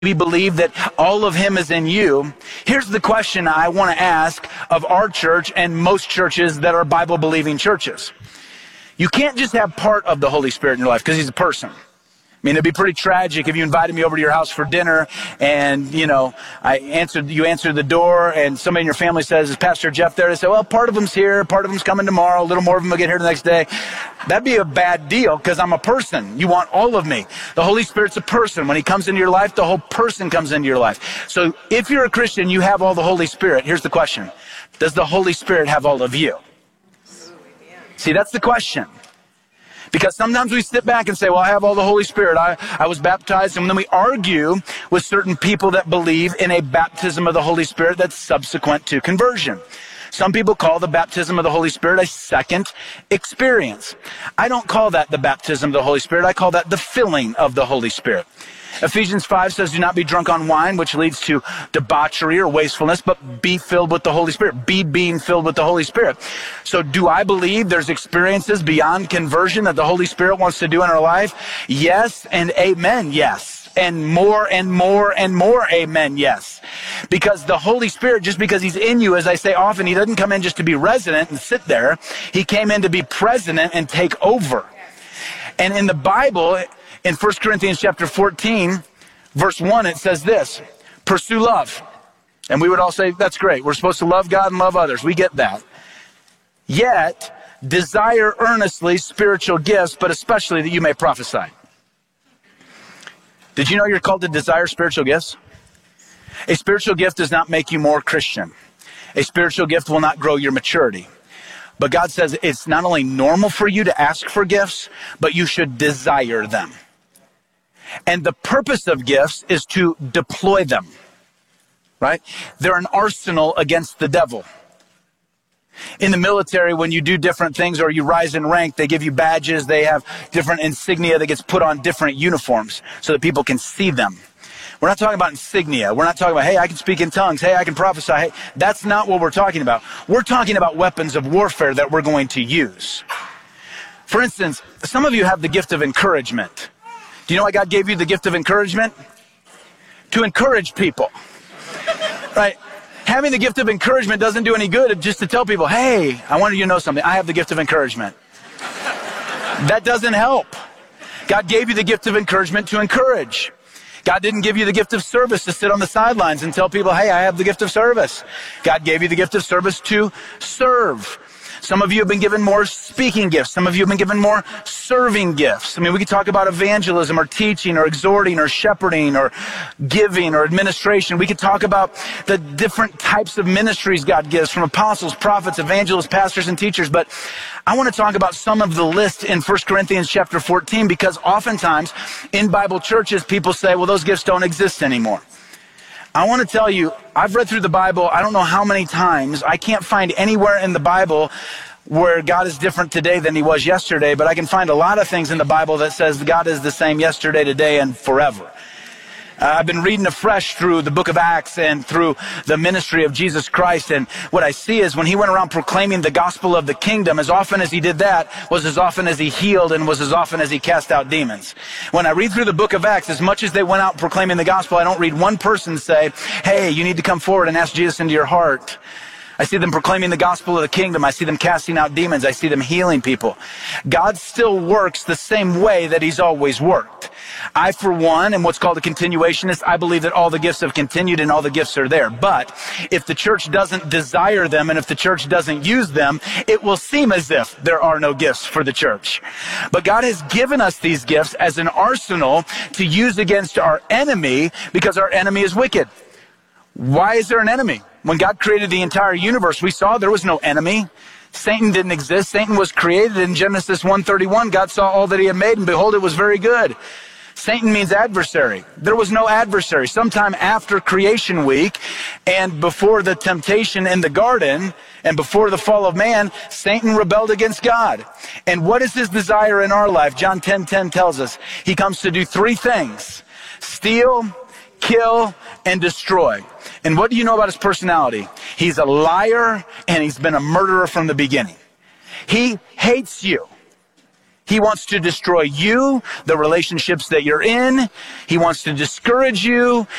believe that all of him is in you. Here's the question I want to ask of our church and most churches that are Bible-believing churches. You can't just have part of the Holy Spirit in your life because he's a person. I mean, it'd be pretty tragic if you invited me over to your house for dinner and, you answered the door and somebody in your family says, "Is Pastor Jeff there?" They say, "Well, part of him's here, part of him's coming tomorrow, a little more of him will get here the next day." That'd be a bad deal because I'm a person. You want all of me. The Holy Spirit's a person. When he comes into your life, the whole person comes into your life. So if you're a Christian, you have all the Holy Spirit. Here's the question. Does the Holy Spirit have all of you? See, that's the question. Because sometimes we sit back and say, well, I have all the Holy Spirit. I was baptized. And then we argue with certain people that believe in a baptism of the Holy Spirit that's subsequent to conversion. Some people call the baptism of the Holy Spirit a second experience. I don't call that the baptism of the Holy Spirit. I call that the filling of the Holy Spirit. Ephesians 5 says, do not be drunk on wine, which leads to debauchery or wastefulness, but be filled with the Holy Spirit. Be being filled with the Holy Spirit. So do I believe there's experiences beyond conversion that the Holy Spirit wants to do in our life? Yes and amen, yes. And more and more and more amen, yes. Because the Holy Spirit, just because he's in you, as I say often, he doesn't come in just to be resident and sit there. He came in to be president and take over. And in the Bible, in 1 Corinthians chapter 14, verse 1, it says this, pursue love. And we would all say, that's great. We're supposed to love God and love others. We get that. Yet, desire earnestly spiritual gifts, but especially that you may prophesy. Did you know you're called to desire spiritual gifts? A spiritual gift does not make you more Christian. A spiritual gift will not grow your maturity. But God says it's not only normal for you to ask for gifts, but you should desire them. And the purpose of gifts is to deploy them, right? They're an arsenal against the devil. In the military, when you do different things or you rise in rank, they give you badges. They have different insignia that gets put on different uniforms so that people can see them. We're not talking about insignia. We're not talking about, hey, I can speak in tongues. Hey, I can prophesy. Hey, that's not what we're talking about. We're talking about weapons of warfare that we're going to use. For instance, some of you have the gift of encouragement. Do you know why God gave you the gift of encouragement? To encourage people, right? Having the gift of encouragement doesn't do any good just to tell people, hey, I want you to know something. I have the gift of encouragement. That doesn't help. God gave you the gift of encouragement to encourage. God didn't give you the gift of service to sit on the sidelines and tell people, hey, I have the gift of service. God gave you the gift of service to serve. Some of you have been given more speaking gifts. Some of you have been given more serving gifts. I mean, we could talk about evangelism or teaching or exhorting or shepherding or giving or administration. We could talk about the different types of ministries God gives from apostles, prophets, evangelists, pastors, and teachers. But I want to talk about some of the list in 1 Corinthians chapter 14 because oftentimes in Bible churches, people say, well, those gifts don't exist anymore. I want to tell you, I've read through the Bible, I don't know how many times. I can't find anywhere in the Bible where God is different today than he was yesterday, but I can find a lot of things in the Bible that says God is the same yesterday, today, and forever. I've been reading afresh through the book of Acts and through the ministry of Jesus Christ. And what I see is when he went around proclaiming the gospel of the kingdom, as often as he did that was as often as he healed and was as often as he cast out demons. When I read through the book of Acts, as much as they went out proclaiming the gospel, I don't read one person say, hey, you need to come forward and ask Jesus into your heart. I see them proclaiming the gospel of the kingdom. I see them casting out demons. I see them healing people. God still works the same way that he's always worked. I, for one, am what's called a continuationist. I believe that all the gifts have continued and all the gifts are there. But if the church doesn't desire them and if the church doesn't use them, it will seem as if there are no gifts for the church. But God has given us these gifts as an arsenal to use against our enemy because our enemy is wicked. Why is there an enemy? When God created the entire universe, we saw there was no enemy. Satan didn't exist. Satan was created in Genesis 1:31. God saw all that he had made, and behold, it was very good. Satan means adversary. There was no adversary. Sometime after creation week and before the temptation in the garden and before the fall of man, Satan rebelled against God. And what is his desire in our life? John 10:10 tells us he comes to do three things: steal, kill, and destroy. And what do you know about his personality? He's a liar and he's been a murderer from the beginning. He hates you. He wants to destroy you, the relationships that you're in. He wants to discourage you.